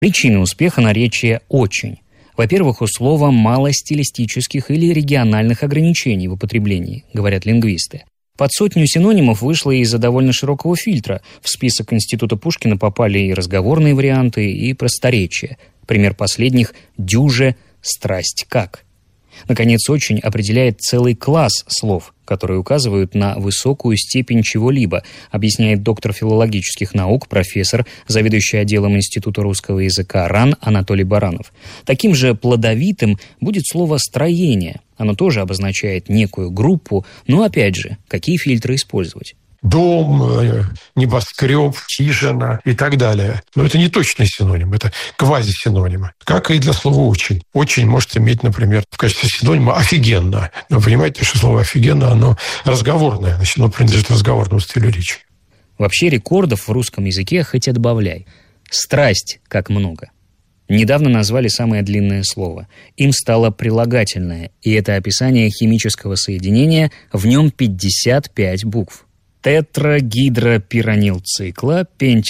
Причины успеха наречия «очень». Во-первых, у слова мало стилистических или региональных ограничений в употреблении, говорят лингвисты. Под 100 синонимов вышло из-за довольно широкого фильтра. В список Института Пушкина попали и разговорные варианты, и просторечия. Пример последних – «дюже», «страсть как». Наконец, «очень» определяет целый класс слов, которые указывают на высокую степень чего-либо, объясняет доктор филологических наук, профессор, заведующий отделом Института русского языка РАН Анатолий Баранов. Таким же плодовитым будет слово «строение». Оно тоже обозначает некую группу, но, опять же, какие фильтры использовать? Дом, небоскреб, хижина и так далее. Но это не точный синоним, это квазисинонимы. Как и для слова «очень». «Очень» может иметь, например, в качестве синонима «офигенно». Но вы понимаете, что слово «офигенно», оно разговорное, значит, оно принадлежит разговорному стилю речи. Вообще рекордов в русском языке хоть отбавляй. Страсть как много. Недавно назвали самое длинное слово. Им стало прилагательное, и это описание химического соединения, в нем 55 букв. Тетрагидропиранилцикла,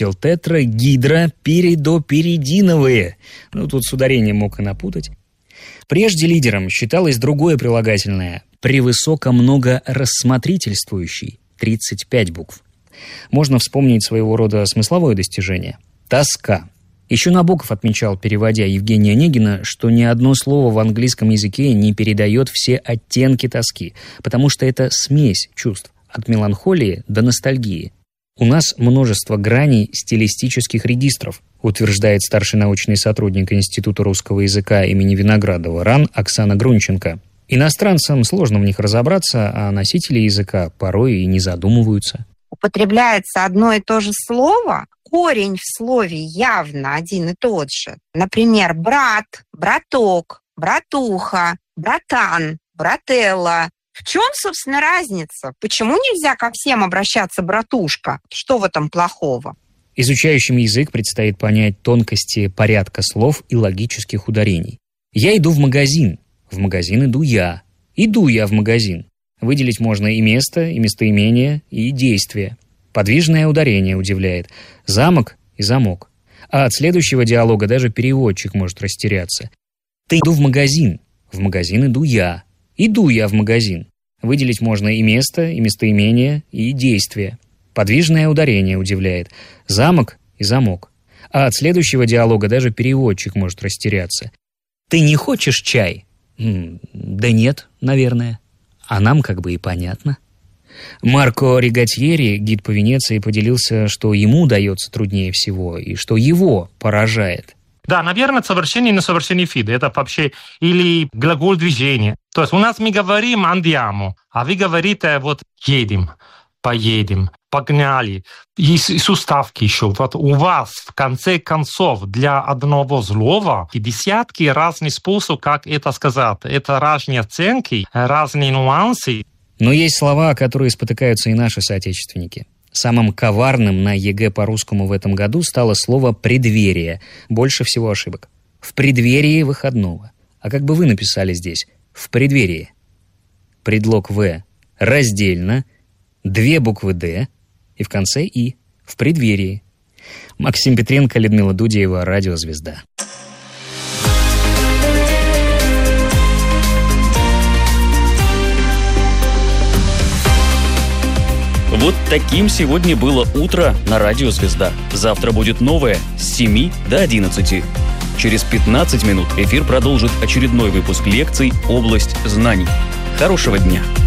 пентилтетрагидропиридопиридиновые. Тут с ударением мог и напутать. Прежде лидером считалось другое прилагательное «превысоко много рассмотрительствующий», 35 букв. Можно вспомнить своего рода смысловое достижение – тоска. Еще Набоков отмечал, переводя Евгения Онегина, что ни одно слово в английском языке не передает все оттенки тоски, потому что это смесь чувств. От меланхолии до ностальгии. У нас множество граней стилистических регистров, утверждает старший научный сотрудник Института русского языка имени Виноградова РАН Оксана Грунченко. Иностранцам сложно в них разобраться, а носители языка порой и не задумываются. Употребляется одно и то же слово, корень в слове явно один и тот же. Например, брат, браток, братуха, братан, брателла. В чем, собственно, разница? Почему нельзя ко всем обращаться братушка? Что в этом плохого? Изучающим язык предстоит понять тонкости порядка слов и логических ударений. Я иду в магазин иду я. Иду я в магазин. Выделить можно и место, и местоимение, и действие. Подвижное ударение удивляет. Замок и замок. А от следующего диалога даже переводчик может растеряться. Ты иду в магазин иду я. Иду я в магазин. Выделить можно и место, и местоимение, и действие. Подвижное ударение удивляет. Замок и замок. А от следующего диалога даже переводчик может растеряться. Ты не хочешь чай? Да нет, наверное. А нам как бы и понятно. Марко Ригатьери, гид по Венеции, поделился, что ему дается труднее всего и что его поражает. Да, наверное, совершение и несовершение вида. Это вообще или глагол движения. То есть у нас мы говорим «andiamo», а вы говорите вот «едем», «поедем», «погнали». Есть суставки еще. Вот у вас, в конце концов, для одного слова десятки разных способов, как это сказать. Это разные оценки, разные нюансы. Но есть слова, которые спотыкаются и наши соотечественники. Самым коварным на ЕГЭ по-русскому в этом году стало слово «преддверие». Больше всего ошибок. В преддверии выходного. А как бы вы написали здесь? В преддверии. Предлог «в» раздельно, 2 буквы «д» и в конце «и». В преддверии. Максим Петренко, Людмила Дудеева, Радиозвезда. Вот таким сегодня было утро на Радио Звезда. Завтра будет новое с 7 до 11. Через 15 минут эфир продолжит очередной выпуск лекций «Область знаний». Хорошего дня!